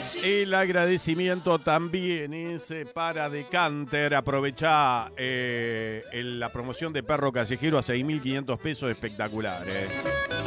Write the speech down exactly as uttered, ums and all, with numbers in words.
El agradecimiento también es para Decanter. Aprovechá eh, el- la promoción de perro callejero a seis mil quinientos pesos, espectacular. Eh.